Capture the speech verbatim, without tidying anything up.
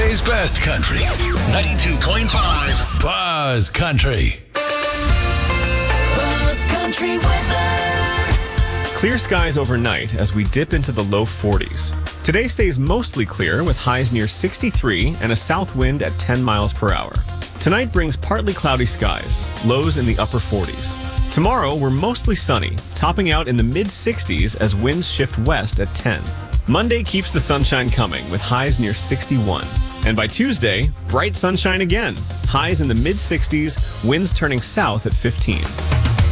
Today's best country. ninety-two point five Buzz Country. Buzz Country weather. Clear skies overnight as we dip into the low forties. Today stays mostly clear with highs near sixty-three and a south wind at ten miles per hour. Tonight brings partly cloudy skies, lows in the upper forties. Tomorrow, we're mostly sunny, topping out in the mid sixties as winds shift west at ten. Monday keeps the sunshine coming with highs near sixty-one. And by Tuesday, bright sunshine again. Highs in the mid sixties, winds turning south at fifteen.